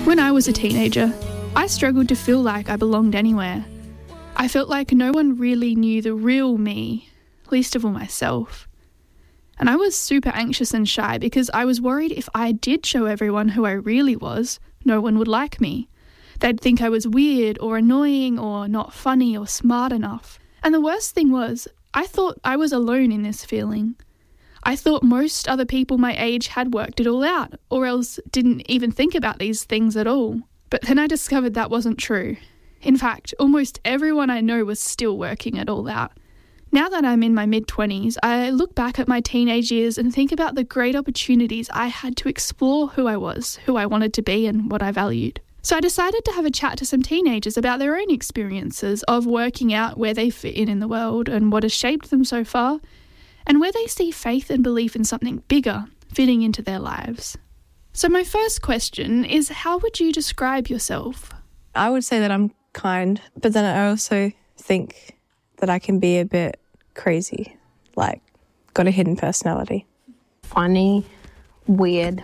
When I was a teenager, I struggled to feel like I belonged anywhere. I felt like no one really knew the real me, least of all myself. And I was super anxious and shy because I was worried if I did show everyone who I really was, no one would like me. They'd think I was weird or annoying or not funny or smart enough. And the worst thing was, I thought I was alone in this feeling. I thought most other people my age had worked it all out, or else didn't even think about these things at all. But then I discovered that wasn't true. In fact, almost everyone I know was still working it all out. Now that I'm in my mid-20s, I look back at my teenage years and think about the great opportunities I had to explore who I was, who I wanted to be, and what I valued. So I decided to have a chat to some teenagers about their own experiences of working out where they fit in the world and what has shaped them so far, and where they see faith and belief in something bigger fitting into their lives. So my first question is, how would you describe yourself? I would say that I'm kind, but then I also think that I can be a bit crazy, like got a hidden personality. Funny, weird,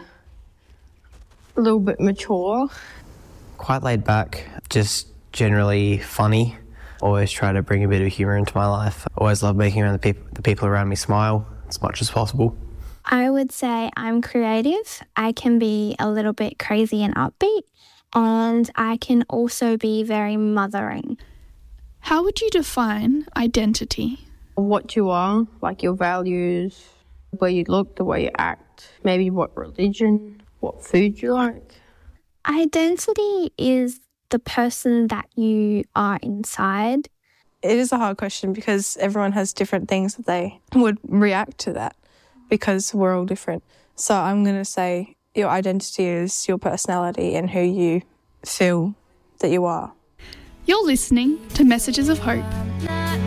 a little bit mature. Quite laid back, just generally funny. Always try to bring a bit of humour into my life. Always love making around the people around me smile as much as possible. I would say I'm creative. I can be a little bit crazy and upbeat, and I can also be very mothering. How would you define identity? What you are, like your values, the way you look, the way you act, maybe what religion, what food you like. Identity is the person that you are inside. It is a hard question because everyone has different things that they would react to that because we're all different. So I'm going to say your identity is your personality and who you feel that you are. You're listening to Messages of Hope.